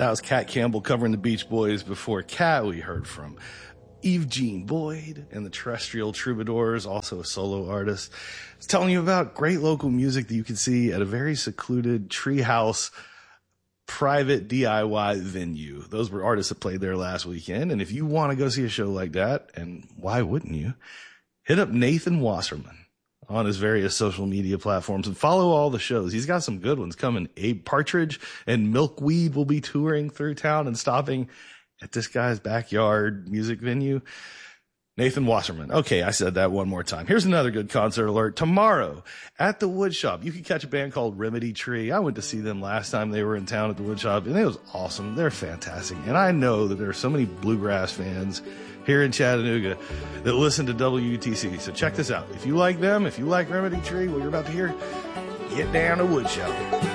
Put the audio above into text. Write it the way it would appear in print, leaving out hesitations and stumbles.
That was Cat Campbell covering the Beach Boys. Before Cat, we heard from Eve Jean Boyd and the Terrestrial Troubadours, also a solo artist. It's telling you about great local music that you can see at a very secluded treehouse private DIY venue. Those were artists that played there last weekend. And if you want to go see a show like that, and why wouldn't you, hit up Nathan Wasserman on his various social media platforms and follow all the shows. He's got some good ones coming. Abe Partridge and Milkweed will be touring through town and stopping at this guy's backyard music venue. Nathan Wasserman. Okay, I said that one more time. Here's another good concert alert. Tomorrow at the Woodshop, you can catch a band called Remedy Tree. I went to see them last time they were in town at the Woodshop, and it was awesome. They're fantastic. And I know that there are so many bluegrass fans here in Chattanooga that listen to WUTC. So check this out. If you like them, if you like Remedy Tree, what you're about to hear, get down to Woodshop.